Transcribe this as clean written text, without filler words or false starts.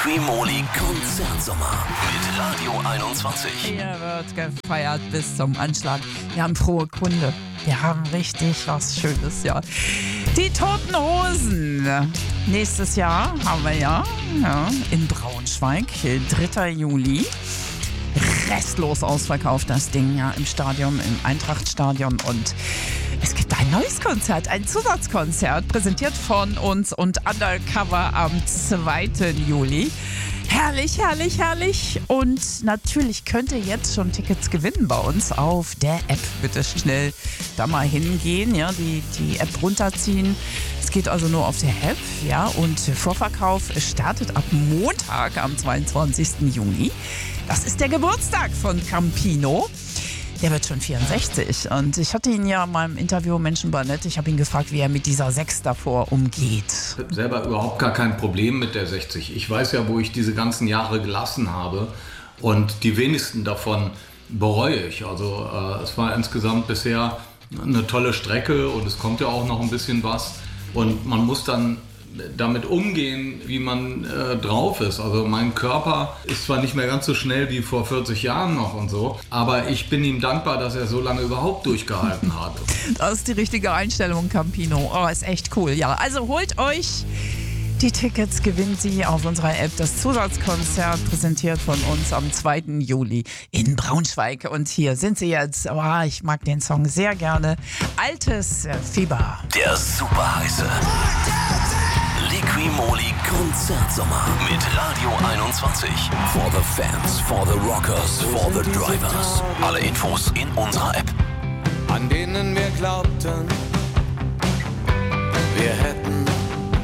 Liqui-Moly Konzertsommer mit Radio 21. Hier wird gefeiert bis zum Anschlag. Wir haben frohe Kunde. Wir haben richtig was Schönes, ja. Die Toten Hosen. Nächstes Jahr haben wir ja in Braunschweig, 3. Juli. Restlos ausverkauft das Ding ja im Stadion, im Eintrachtstadion, und es gibt ein neues Konzert, ein Zusatzkonzert, präsentiert von uns und Undercover am 2. Juli. Herrlich, herrlich, herrlich. Und natürlich könnt ihr jetzt schon Tickets gewinnen bei uns auf der App. Bitte schnell da mal hingehen, ja, die App runterziehen. Es geht also nur auf der App, ja, und Vorverkauf startet ab Montag am 22. Juni. Das ist der Geburtstag von Campino. Der wird schon 64 und ich hatte ihn ja in meinem Interview Menschen Barnett, ich habe ihn gefragt, wie er mit dieser 6 davor umgeht. Ich habe selber überhaupt gar kein Problem mit der 60. Ich weiß ja, wo ich diese ganzen Jahre gelassen habe, und die wenigsten davon bereue ich. Also es war insgesamt bisher eine tolle Strecke und es kommt ja auch noch ein bisschen was, und man muss dann damit umgehen, wie man drauf ist. Also mein Körper ist zwar nicht mehr ganz so schnell wie vor 40 Jahren noch und so, aber ich bin ihm dankbar, dass er so lange überhaupt durchgehalten hat. Das ist die richtige Einstellung, Campino. Oh, ist echt cool. Ja, also holt euch die Tickets, gewinnt sie auf unserer App. Das Zusatzkonzert präsentiert von uns am 2. Juli in Braunschweig. Und hier sind sie jetzt. Oh, ich mag den Song sehr gerne. Altes Fieber. Der super heiße Liqui-Moly Konzertsommer mit Radio 21. For the fans, for the rockers, for the drivers. Alle Infos in unserer App. An denen wir glaubten, wir hätten